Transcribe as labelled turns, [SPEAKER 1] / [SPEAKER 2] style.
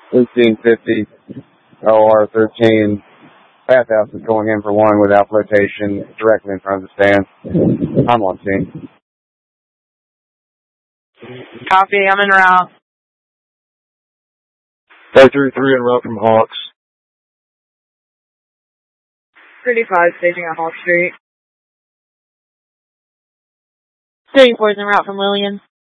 [SPEAKER 1] 1850 OR 13. Bathhouse is going in for one without flotation directly in front of the stand. I'm on scene.
[SPEAKER 2] Copy, I'm en route.
[SPEAKER 3] 533 en route from Hawks.
[SPEAKER 2] 35 staging at Hawk Street.
[SPEAKER 4] 34 is en route from Lillian.